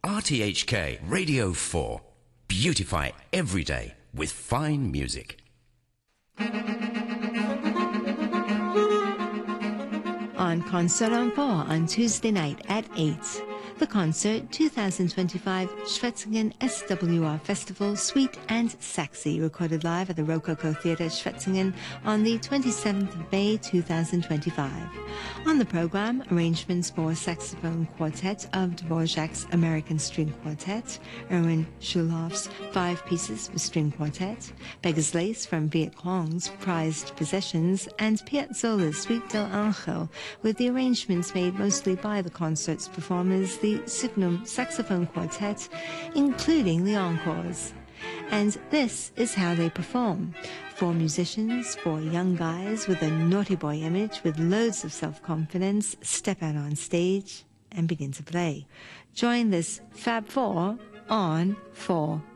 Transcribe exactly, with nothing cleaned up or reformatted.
R T H K Radio four. Beautify every day with fine music. On Concert on four on Tuesday night at eight. The concert, two thousand twenty-five Schwetzingen S W R Festival, Sweet and Sexy, recorded live at the Rococo Theatre, Schwetzingen on the twenty-seventh of May two thousand twenty-five. On the program, arrangements for saxophone quartet of Dvorak's American String Quartet, Erwin Schulhoff's Five Pieces for String Quartet, Beggars Lace from Viet Cong's Prized Possessions, and Piazzolla's Suite del Angel, with the arrangements made mostly by the concert's performers, the Signum Saxophone Quartet, including the encores. And this is how they perform. Four musicians, four young guys with a naughty boy image with loads of self-confidence, step out on stage and begin to play. Join this Fab Four on four.